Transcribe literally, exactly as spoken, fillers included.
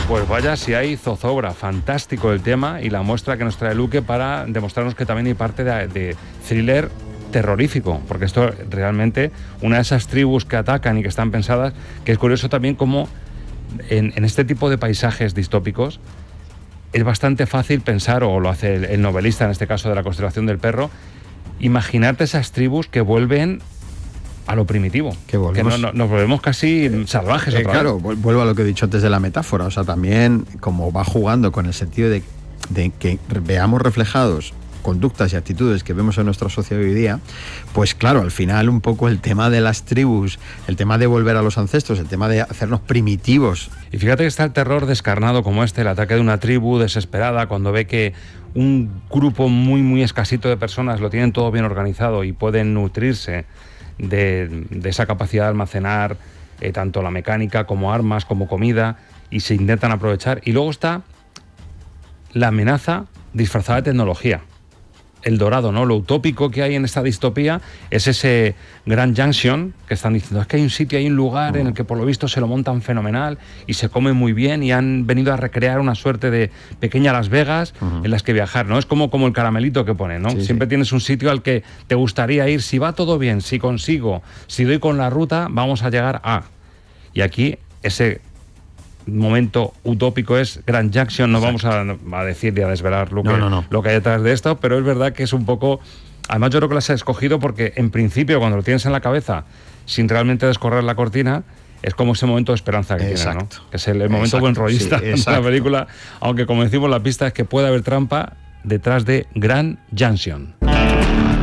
Pues vaya si hay zozobra, fantástico el tema y la muestra que nos trae Luque para demostrarnos que también hay parte de, de thriller terrorífico, porque esto realmente, una de esas tribus que atacan y que están pensadas, que es curioso también como en, en este tipo de paisajes distópicos es bastante fácil pensar, o lo hace el, el novelista en este caso de La constelación del perro, imaginarte esas tribus que vuelven a lo primitivo, que, volvemos, que no, no, nos volvemos casi salvajes eh, otra claro, vez. Vuelvo a lo que he dicho antes de la metáfora, o sea, también como va jugando con el sentido de, de que veamos reflejados conductas y actitudes que vemos en nuestra sociedad hoy día, pues claro, al final un poco el tema de las tribus, el tema de volver a los ancestros, el tema de hacernos primitivos. Y fíjate que está el terror descarnado como este, el ataque de una tribu desesperada cuando ve que un grupo muy muy escasito de personas lo tienen todo bien organizado y pueden nutrirse de, de esa capacidad de almacenar eh, tanto la mecánica como armas, como comida, y se intentan aprovechar. Y luego está la amenaza disfrazada de tecnología. El dorado, ¿no? Lo utópico que hay en esta distopía es ese Grand Junction que están diciendo, es que hay un sitio, hay un lugar en el que por lo visto se lo montan fenomenal y se come muy bien y han venido a recrear una suerte de pequeña Las Vegas uh-huh. en las que viajar, ¿no? Es como, como el caramelito que ponen, ¿no? Sí, Siempre sí. tienes un sitio al que te gustaría ir, si va todo bien, si consigo, si doy con la ruta, vamos a llegar a... Y aquí ese momento utópico es Grand Junction, no Exacto. vamos a, a decir y a desvelar lo, no, que, no, no. lo que hay detrás de esto, pero es verdad que es un poco... Además yo creo que las he escogido porque en principio cuando lo tienes en la cabeza sin realmente descorrer la cortina es como ese momento de esperanza que Exacto. tiene, ¿no? Que es el, el momento buen rollista sí, de la película, aunque como decimos la pista es que puede haber trampa detrás de Grand Junction.